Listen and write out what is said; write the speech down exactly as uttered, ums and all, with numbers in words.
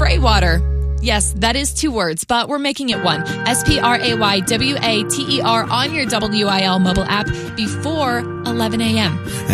Spraywater. Yes, that is two words, but we're making it one. S P R A Y W A T E R on your W I L mobile app before eleven a.m.